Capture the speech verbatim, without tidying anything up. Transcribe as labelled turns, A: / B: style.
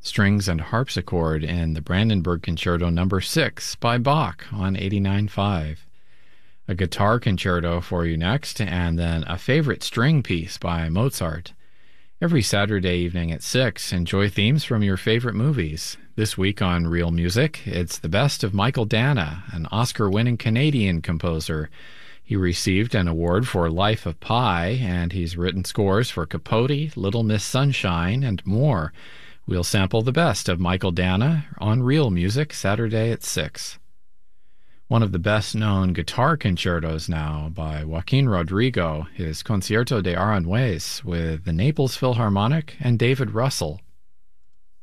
A: strings and harpsichord in the Brandenburg Concerto number six by Bach on eighty-nine point five. A guitar concerto for you next, and then a favorite string piece by Mozart. Every Saturday evening at six, enjoy themes from your favorite movies. This week on Real Music, it's the best of Michael Dana, an Oscar-winning Canadian composer. He received an award for Life of Pi, and he's written scores for Capote, Little Miss Sunshine, and more. We'll sample the best of Michael Dana on Real Music, Saturday at six. One of the best-known guitar concertos now by Joaquin Rodrigo is Concierto de Aranjuez with the Naples Philharmonic and David Russell.